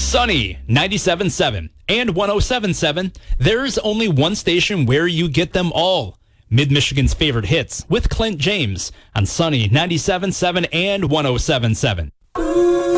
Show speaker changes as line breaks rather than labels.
Sunny 97.7 and 107.7. There's only one station where you get them all. Mid-Michigan's favorite hits with Clint James on Sunny 97.7 and 107.7.